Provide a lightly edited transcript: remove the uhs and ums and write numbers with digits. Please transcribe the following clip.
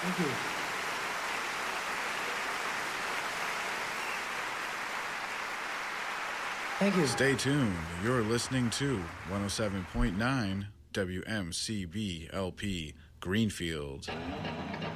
Thank you. Thank you. Stay tuned. You're listening to 107.9 WMCB LP Greenfield.